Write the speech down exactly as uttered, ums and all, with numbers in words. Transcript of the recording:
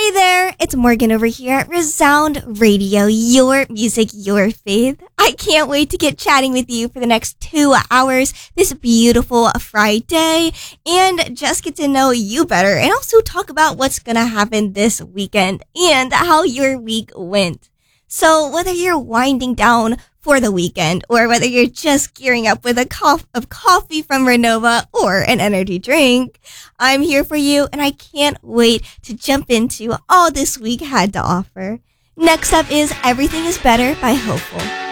Hey there, it's Morgan over here at Resound Radio, your music, your faith. I can't wait to get chatting with you for the next two hours this beautiful Friday and just get to know you better and also talk about what's going to happen this weekend and how your week went. So whether you're winding down for the weekend or whether you're just gearing up with a cup of coffee from Renova or an energy drink, I'm here for you and I can't wait to jump into all this week had to offer. Next up is Everything is Better by Hopeful.